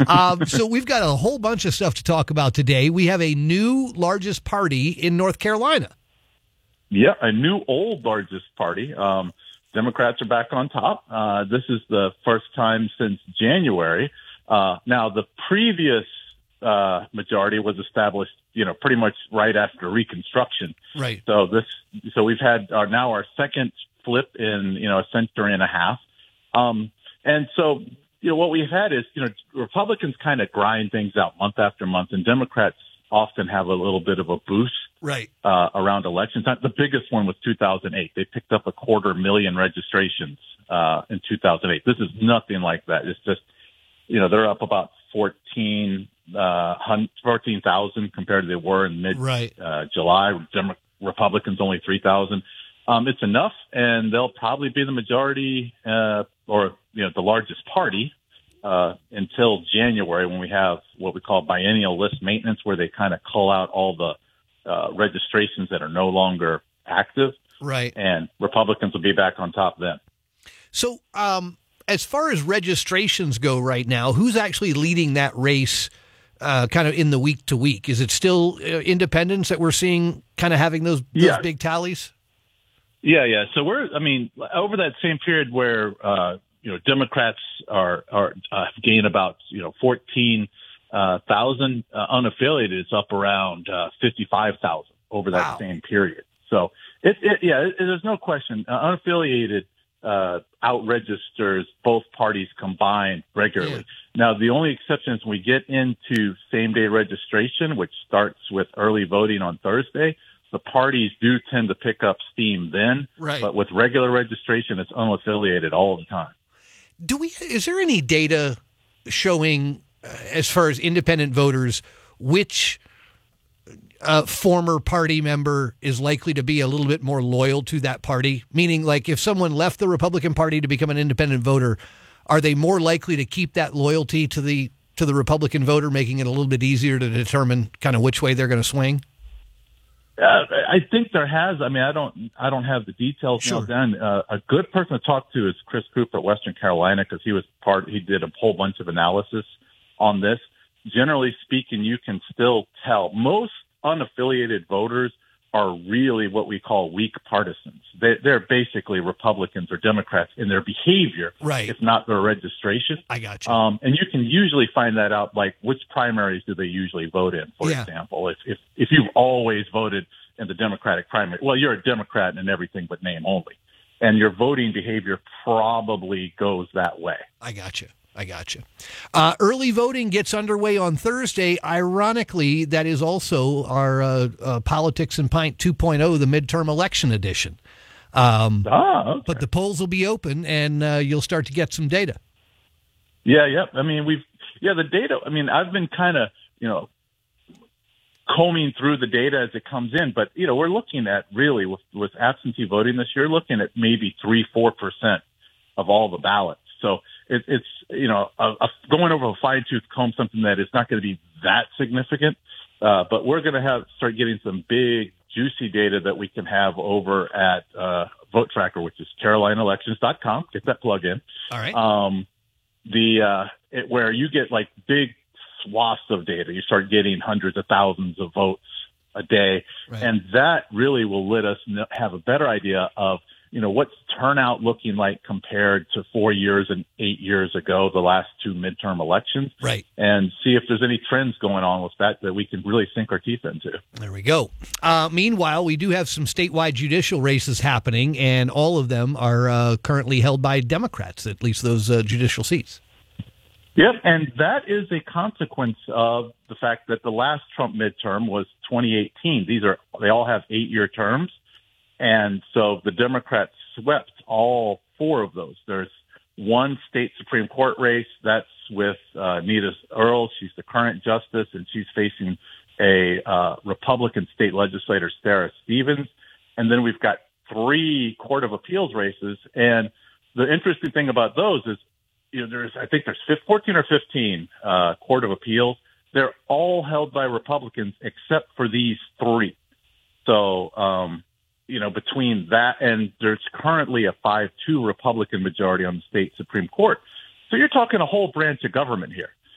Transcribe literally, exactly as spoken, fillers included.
um, so we've got a whole bunch of stuff to talk about today. We have a new largest party in North Carolina. Yeah, a new old largest party. Um, Democrats are back on top. Uh, this is the first time since January. Uh, now, the previous uh, majority was established, you know, pretty much right after Reconstruction. Right. So this, so we've had our, now our second flip in, you know, a century and a half. Um, and so, you know, what we've had is, you know, Republicans kind of grind things out month after month, and Democrats often have a little bit of a boost. Right. Uh, around elections. The biggest one was two thousand eight. They picked up a quarter million registrations uh, in two thousand eight. This is nothing like that. It's just, you know, they're up about fourteen thousand compared to they were in mid right. uh, July. Dem- Republicans only three thousand. Um, it's enough, and they'll probably be the majority uh, or, you know, the largest party uh, until January, when we have what we call biennial list maintenance, where they kind of cull out all the Uh, registrations that are no longer active. Right. And Republicans will be back on top then. So um, as far as registrations go right now, who's actually leading that race uh, kind of in the week to week? Is it still uh, independents that we're seeing kind of having those, those yeah. big tallies? Yeah, yeah. So we're, I mean, over that same period where, uh, you know, Democrats are, are uh, gain about, you know, fourteen Uh, thousand uh, unaffiliated is up around uh, fifty-five thousand over that wow. same period. So it, it yeah, it, there's no question. Uh, unaffiliated uh, out registers both parties combined regularly. Yeah. Now, the only exception is when we get into same day registration, which starts with early voting on Thursday. The parties do tend to pick up steam then, right. but with regular registration, it's unaffiliated all the time. Do we? Is there any data showing, as far as independent voters, which uh, former party member is likely to be a little bit more loyal to that party? Meaning, like, if someone left the Republican Party to become an independent voter, are they more likely to keep that loyalty to the to the Republican voter, making it a little bit easier to determine kind of which way they're going to swing? Uh, I think there has. I mean, I don't. I don't have the details sure. now. Then uh, a good person to talk to is Chris Cooper at Western Carolina, because he was part. He did a whole bunch of analysis on this. Generally speaking, you can still tell most unaffiliated voters are really what we call weak partisans. They, they're basically Republicans or Democrats in their behavior, right. if not their registration. I got you. Um, and you can usually find that out, like which primaries do they usually vote in, for yeah. example. If, if if you've always voted in the Democratic primary, well, you're a Democrat in everything but name only. And your voting behavior probably goes that way. I got you. I got you. Uh, early voting gets underway on Thursday. Ironically, that is also our uh, uh, Politics and Pint two point oh, the midterm election edition. Um, ah, okay. But the polls will be open, and uh, you'll start to get some data. Yeah, yeah. I mean, we've, yeah, the data, I mean, I've been kind of, you know, combing through the data as it comes in, but, you know, we're looking at really with, with absentee voting this year, looking at maybe three, four percent of all the ballots. So it, it's, you know, a, a, going over a fine tooth comb, something that is not going to be that significant. Uh, but we're going to have start getting some big, juicy data that we can have over at uh, Vote Tracker, which is carolina elections dot com. Get that plug in. All right. Um, the uh, it, where you get like big swaths of data. You start getting hundreds of thousands of votes a day, right. and that really will let us know, have a better idea of, you know, what's turnout looking like compared to four years and eight years ago, the last two midterm elections, right? And see if there's any trends going on with that that we can really sink our teeth into. There we go. Uh, meanwhile, we do have some statewide judicial races happening, and all of them are uh, currently held by Democrats, at least those uh, judicial seats. Yep, and that is a consequence of the fact that the last Trump midterm was twenty eighteen. These are they all have eight-year terms. And so the Democrats swept all four of those. There's one state Supreme Court race. That's with uh, Nita Earls. She's the current justice, and she's facing a uh, Republican state legislator, Sarah Stevens. And then we've got three Court of Appeals races. And the interesting thing about those is, you know, there's I think there's fourteen or fifteen uh, Court of Appeals. They're all held by Republicans except for these three. So, um, you know, between that and there's currently a five two Republican majority on the state Supreme Court. So you're talking a whole branch of government here.